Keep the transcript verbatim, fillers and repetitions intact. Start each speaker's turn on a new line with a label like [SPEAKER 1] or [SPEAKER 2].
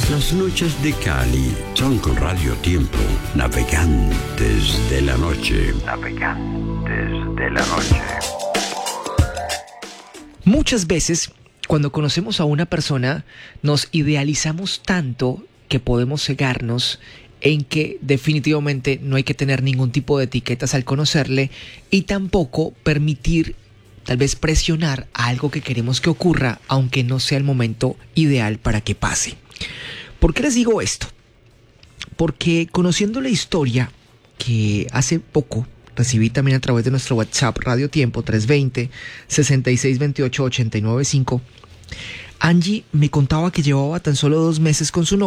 [SPEAKER 1] Las noches de Cali son con Radio Tiempo, navegantes de la noche. Navegantes de la noche.
[SPEAKER 2] Muchas veces, cuando conocemos a una persona, nos idealizamos tanto que podemos cegarnos en que definitivamente no hay que tener ningún tipo de etiquetas al conocerle y tampoco permitir, tal vez presionar a algo que queremos que ocurra, aunque no sea el momento ideal para que pase. ¿Por qué les digo esto? Porque conociendo la historia que hace poco recibí también a través de nuestro WhatsApp Radio Tiempo tres dos cero, seis seis dos ocho, ocho nueve cinco, Angie me contaba que llevaba tan solo dos meses con su novio.